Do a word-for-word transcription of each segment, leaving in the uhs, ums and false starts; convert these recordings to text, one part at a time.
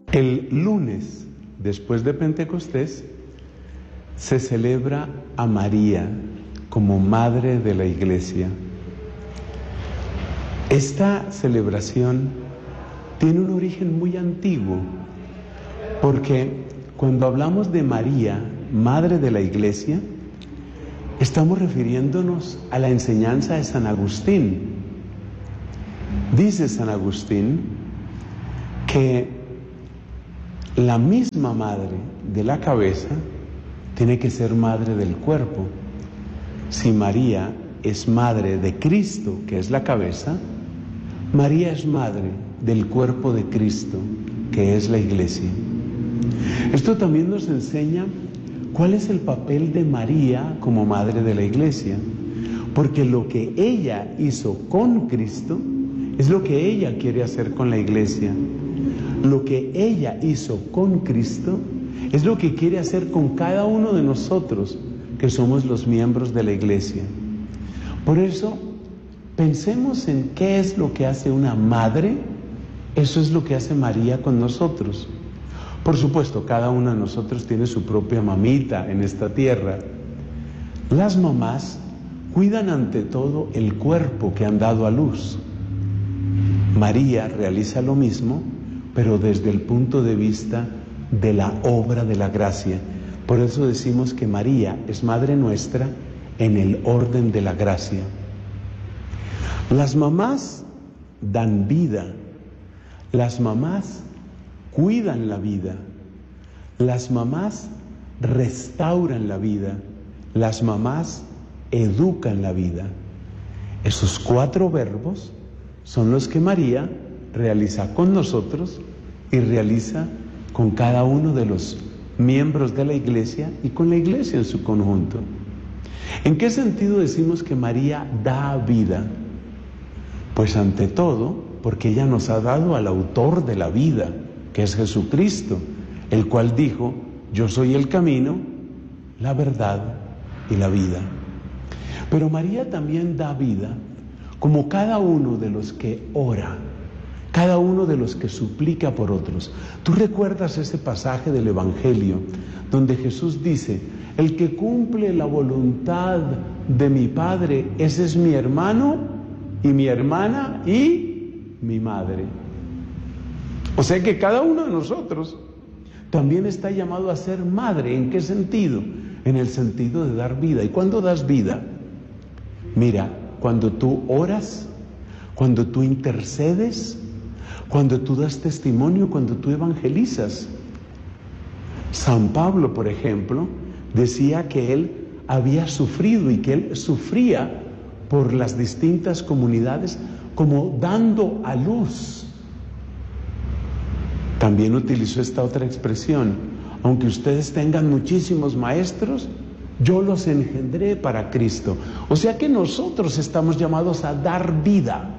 El lunes, después de Pentecostés, se celebra a María como Madre de la Iglesia. Esta celebración tiene un origen muy antiguo, porque cuando hablamos de María, Madre de la Iglesia, estamos refiriéndonos a la enseñanza de San Agustín. Dice San Agustín que la misma madre de la cabeza tiene que ser madre del cuerpo. Si María es madre de Cristo, que es la cabeza, María es madre del cuerpo de Cristo, que es la Iglesia. Esto también nos enseña cuál es el papel de María como madre de la Iglesia, porque lo que ella hizo con Cristo es lo que ella quiere hacer con la Iglesia. Lo que ella hizo con Cristo es lo que quiere hacer con cada uno de nosotros, que somos los miembros de la Iglesia. Por eso, pensemos en qué es lo que hace una madre. Eso es lo que hace María con nosotros. Por supuesto, cada uno de nosotros tiene su propia mamita en esta tierra. Las mamás cuidan ante todo el cuerpo que han dado a luz. María realiza lo mismo, pero desde el punto de vista de la obra de la gracia. Por eso decimos que María es Madre nuestra en el orden de la gracia. Las mamás dan vida, las mamás cuidan la vida, las mamás restauran la vida, las mamás educan la vida. Esos cuatro verbos son los que María realiza con nosotros y realiza con cada uno de los miembros de la Iglesia y con la Iglesia en su conjunto. ¿En qué sentido decimos que María da vida? Pues ante todo, porque ella nos ha dado al autor de la vida, que es Jesucristo, el cual dijo: yo soy el camino, la verdad y la vida. Pero María también da vida como cada uno de los que ora, cada uno de los que suplica por otros. ¿Tú recuerdas ese pasaje del Evangelio donde Jesús dice: el que cumple la voluntad de mi Padre, ese es mi hermano y mi hermana y mi madre? O sea que cada uno de nosotros también está llamado a ser madre. ¿En qué sentido? En el sentido de dar vida. ¿Y cuándo das vida? Mira, cuando tú oras, cuando tú intercedes, cuando tú das testimonio, cuando tú evangelizas. San Pablo, por ejemplo, decía que él había sufrido y que él sufría por las distintas comunidades como dando a luz. También utilizó esta otra expresión: aunque ustedes tengan muchísimos maestros, yo los engendré para Cristo. O sea que nosotros estamos llamados a dar vida.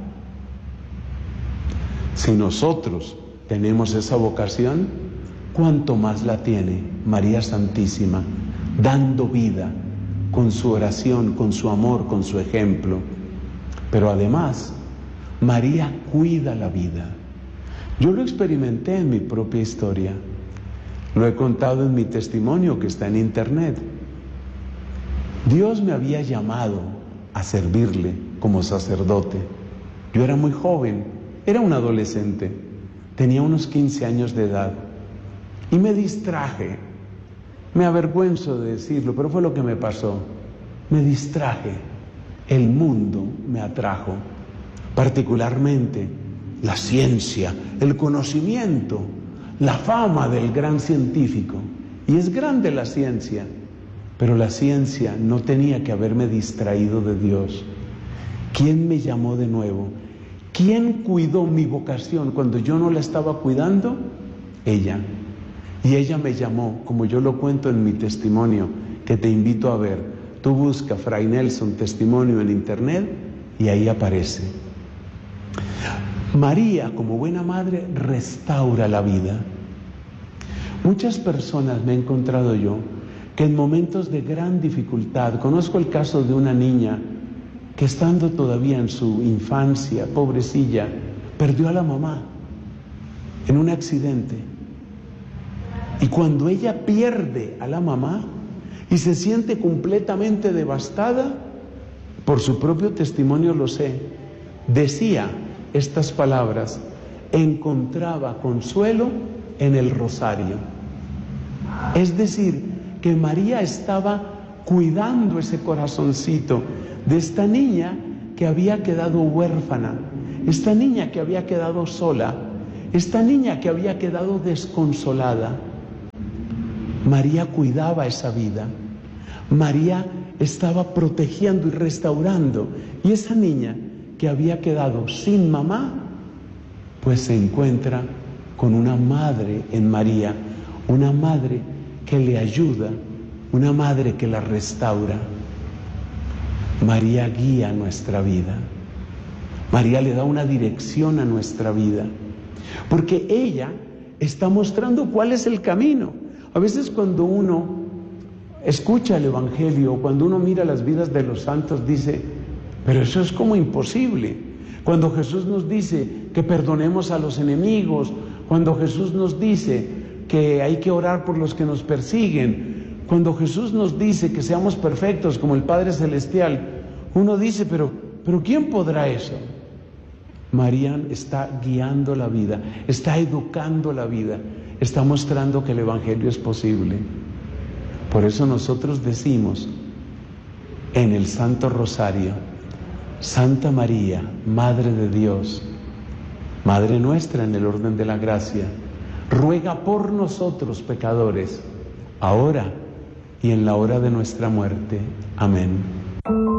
Si nosotros tenemos esa vocación, ¿cuánto más la tiene María Santísima, dando vida con su oración, con su amor, con su ejemplo? Pero además, María cuida la vida. Yo lo experimenté en mi propia historia. Lo he contado en mi testimonio que está en internet. Dios me había llamado a servirle como sacerdote. Yo era muy joven, era un adolescente, tenía unos quince años de edad y me distraje. Me avergüenzo de decirlo, pero fue lo que me pasó. Me distraje. El mundo me atrajo, particularmente la ciencia, el conocimiento, la fama del gran científico. Y es grande la ciencia, pero la ciencia no tenía que haberme distraído de Dios. ¿Quién me llamó de nuevo? ¿Quién cuidó mi vocación cuando yo no la estaba cuidando? Ella. Y ella me llamó, como yo lo cuento en mi testimonio, que te invito a ver. Tú busca Fray Nelson Testimonio en internet y ahí aparece. María, como buena madre, restaura la vida. Muchas personas me he encontrado yo que en momentos de gran dificultad, conozco el caso de una niña que estando todavía en su infancia, pobrecilla, perdió a la mamá en un accidente. Y cuando ella pierde a la mamá y se siente completamente devastada, por su propio testimonio lo sé, decía estas palabras: encontraba consuelo en el rosario. Es decir, que María estaba cuidando ese corazoncito de esta niña que había quedado huérfana, esta niña que había quedado sola, esta niña que había quedado desconsolada. María cuidaba esa vida. María estaba protegiendo y restaurando. Y esa niña que había quedado sin mamá, pues se encuentra con una madre en María, una madre que le ayuda, una madre que la restaura. María guía nuestra vida. María le da una dirección a nuestra vida, porque ella está mostrando cuál es el camino. A veces cuando uno escucha el Evangelio, cuando uno mira las vidas de los santos, dice, pero eso es como imposible. Cuando Jesús nos dice que perdonemos a los enemigos, cuando Jesús nos dice que hay que orar por los que nos persiguen, cuando Jesús nos dice que seamos perfectos como el Padre Celestial, uno dice, pero, pero ¿quién podrá eso? María está guiando la vida, está educando la vida, está mostrando que el Evangelio es posible. Por eso nosotros decimos en el Santo Rosario: Santa María, Madre de Dios, Madre nuestra en el orden de la gracia, ruega por nosotros pecadores, ahora y en la hora de nuestra muerte. Amén.